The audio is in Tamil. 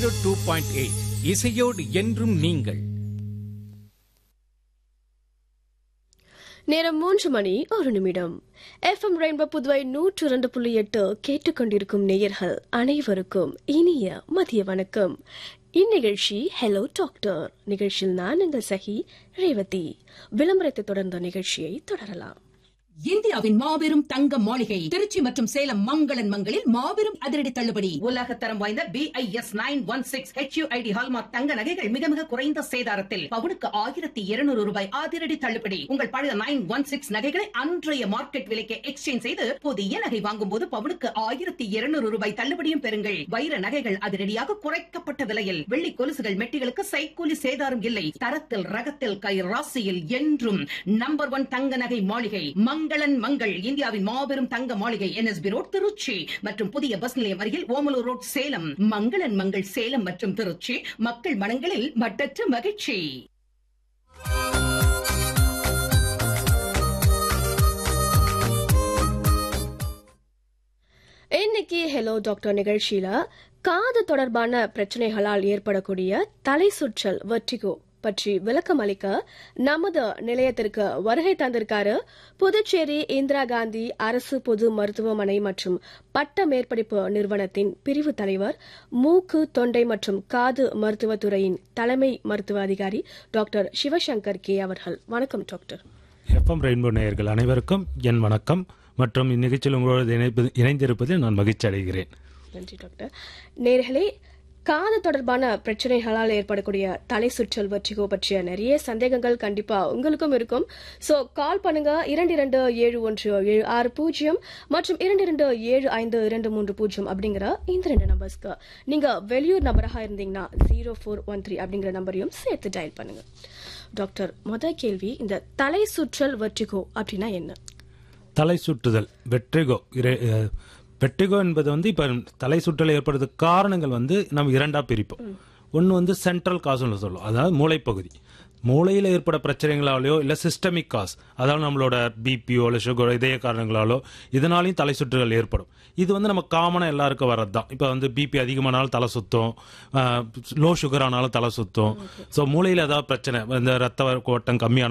102.8 இசையோடு என்றும் நீங்கள். நேரம் 3:01. FM ரெயின்போ புதுவை 102.8 கேட்டுக்கொண்டிருக்கும் நேயர்கள் அனைவருக்கும் இனிய மதிய வணக்கம். இந்நிகழ்ச்சி ஹலோ டாக்டர் நிகழ்ச்சியில் நான் உங்கள் சகி ரேவதி. விளம்பரத்தை தொடர்ந்த நிகழ்ச்சியை தொடரலாம். இந்தியாவின் மாபெரும் தங்க மாளிகை திருச்சி மற்றும் சேலம் மங்களன் மங்களில் மாபெரும் அதிரடி தள்ளுபடி. உலக தரம் வாய்ந்த BIS 916 HUID ஹால்மார்க் தங்க நகைகள் மிக மிக குறைந்த சேதாரத்தில் பவுனுக்கு 1200 ரூபாய் அதிரடி தள்ளுபடி. உங்கள் பழைய 916 நகைகளை அன்றைய மார்க்கெட் விலைக்கு எக்ஸ்சேஞ்ச் செய்து புதிய நகை வாங்கும் போது பவுனுக்கு 1200 ரூபாய் தள்ளுபடியும் பெறுங்கள். வைர நகைகள் அதிரடியாக குறைக்கப்பட்ட விலையில், வெள்ளி கொலுசுகள் மெட்டிகளுக்கு சைக்கூலி சேதாரம் இல்லை. தரத்தில் ரகத்தில் கை ராசியில் என்றும் நம்பர் 1 தங்க நகை மாளிகை மங்களன் மங்கள். இந்தியாவின் மாபெரும் தங்க மாளிகை NSB ரோட் திருச்சி மற்றும் புதிய பஸ் நிலையம் அருகில் ஓமலூர் ரோட் சேலம். மங்களன் மங்கள் சேலம் மற்றும் திருச்சி, மக்கள் மனங்களில் மட்டற்ற மகிழ்ச்சி. இன்னைக்கு ஹலோ டாக்டர் நிகழ்ச்சியில காது தொடர்பான பிரச்சனைகளால் ஏற்படக்கூடிய தலை சுற்றல் வெர்டிகோ பற்றி விளக்கம் அளிக்க நமது நிலையத்திற்கு வருகை தந்திருக்காரு புதுச்சேரி இந்திரா காந்தி அரசு பொது மருத்துவமனை மற்றும் பட்ட மேற்படிப்பு நிறுவனத்தின் பிரிவு தலைவர், மூக்கு தொண்டை மற்றும் காது மருத்துவத்துறையின் தலைமை மருத்துவ அதிகாரி டாக்டர் சிவசங்கர் கே அவர்கள். வணக்கம் டாக்டர். FM ரெயின்போ நேயர்கள் அனைவருக்கும் என் வணக்கம் மற்றும் இந்நிகழ்ச்சியில் உங்களோடு இணைந்திருப்பதில் நான் மகிழ்ச்சி அடைகிறேன். நன்றி டாக்டர். நேயர்களே, காது தொடர்பான பிரச்சனைகளால் ஏற்படக்கூடிய தலை சுற்றல் வெர்டிகோ பற்றிய நிறைய சந்தேகங்கள் கண்டிப்பா உங்களுக்கும் இருக்கும். சோ கால் பண்ணுங்க 227176 மற்றும் 227523 அப்படிங்கிற இந்த 2 நம்பர்ஸ்க்கு. நீங்க வெளியூர் நபராக இருந்தீங்கன்னா 0413 அப்படிங்கிற நம்பரையும் சேர்த்து டயல் பண்ணுங்க. டாக்டர், முதல் கேள்வி, இந்த தலை சுற்றல் வெர்டிகோ அப்படின்னா என்ன? தலை சுற்றுதல் வெர்டிகோ என்பது இப்போ தலை சுற்றல் ஏற்படுறதுக்கு காரணங்கள் நம்ம இரண்டா பிரிப்போம். ஒன்று சென்ட்ரல் காசுன்னு சொல்லுவோம், அதாவது மூளைப்பகுதி. மூளையில் ஏற்பட பிரச்சனைகளாலோ இல்லை சிஸ்டமிக் காஸ், அதாவது நம்மளோட பிபியோ இல்லை சுகரோ இதய காரணங்களாலோ இதனாலையும் தலை சுற்றுகள் ஏற்படும். இது நம்ம காமனாக எல்லாருக்கும் வர்றது தான். இப்போ பிபி அதிகமானாலும் தலை சுத்தம், லோ சுகர் ஆனாலும் தலை சுத்தம். ஸோ மூளையில் ஏதாவது பிரச்சனை, இந்த ரத்த ஓட்டம் கம்மியான